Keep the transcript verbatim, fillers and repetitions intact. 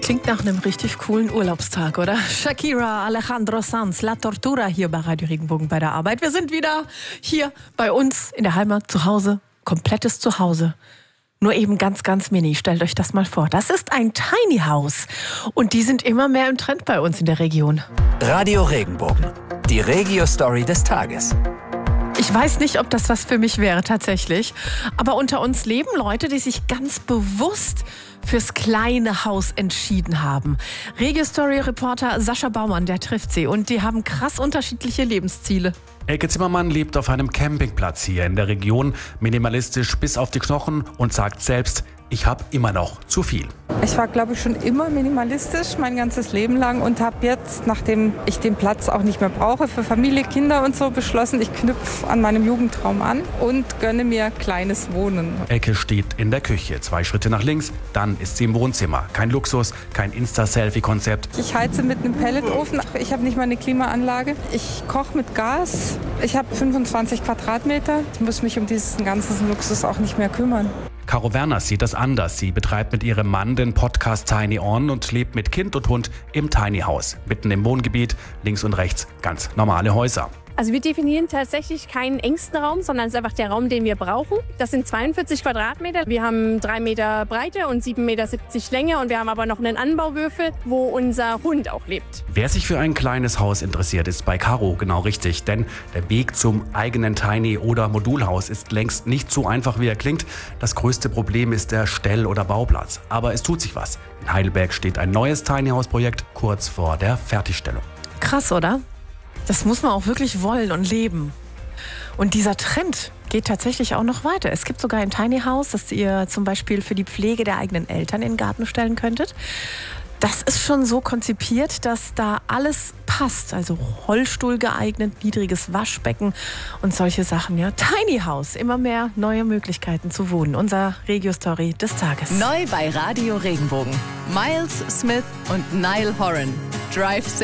Klingt nach einem richtig coolen Urlaubstag, oder? Shakira, Alejandro Sanz, La Tortura hier bei Radio Regenbogen bei der Arbeit. Wir sind wieder hier bei uns in der Heimat, zu Hause, komplettes Zuhause. Nur eben ganz, ganz mini. Stellt euch das mal vor. Das ist ein Tiny House. Und die sind immer mehr im Trend bei uns in der Region. Radio Regenbogen, die Regio-Story des Tages. Ich weiß nicht, ob das was für mich wäre tatsächlich. Aber unter uns leben Leute, die sich ganz bewusst fürs kleine Haus entschieden haben. Regio-Story-Reporter Sascha Baumann, der trifft sie. Und die haben krass unterschiedliche Lebensziele. Elke Zimmermann lebt auf einem Campingplatz hier in der Region, minimalistisch bis auf die Knochen und sagt selbst, ich habe immer noch zu viel. Ich war, glaube ich, schon immer minimalistisch, mein ganzes Leben lang, und habe jetzt, nachdem ich den Platz auch nicht mehr brauche, für Familie, Kinder und so beschlossen, ich knüpfe an meinem Jugendtraum an und gönne mir kleines Wohnen. Elke steht in der Küche, zwei Schritte nach links, dann ist sie im Wohnzimmer. Kein Luxus, kein Insta-Selfie-Konzept. Ich heize mit einem Pelletofen, ich habe nicht mal eine Klimaanlage. Ich koche mit Gas, ich habe fünfundzwanzig Quadratmeter. Ich muss mich um diesen ganzen Luxus auch nicht mehr kümmern. Caro Werner sieht das anders. Sie betreibt mit ihrem Mann den Podcast Tiny On und lebt mit Kind und Hund im Tiny House. Mitten im Wohngebiet, links und rechts ganz normale Häuser. Also wir definieren tatsächlich keinen engsten Raum, sondern es ist einfach der Raum, den wir brauchen. Das sind zweiundvierzig Quadratmeter. Wir haben drei Meter Breite und sieben Meter siebzig Länge und wir haben aber noch einen Anbauwürfel, wo unser Hund auch lebt. Wer sich für ein kleines Haus interessiert, ist bei Caro genau richtig. Denn der Weg zum eigenen Tiny- oder Modulhaus ist längst nicht so einfach, wie er klingt. Das größte Problem ist der Stell- oder Bauplatz. Aber es tut sich was. In Heidelberg steht ein neues Tiny House-Projekt kurz vor der Fertigstellung. Krass, oder? Das muss man auch wirklich wollen und leben. Und dieser Trend geht tatsächlich auch noch weiter. Es gibt sogar ein Tiny House, das ihr zum Beispiel für die Pflege der eigenen Eltern in den Garten stellen könntet. Das ist schon so konzipiert, dass da alles passt. Also Rollstuhl geeignet, niedriges Waschbecken und solche Sachen. Ja, Tiny House, immer mehr neue Möglichkeiten zu wohnen. Unser Regio-Story des Tages. Neu bei Radio Regenbogen. Miles Smith und Niall Horan. Drive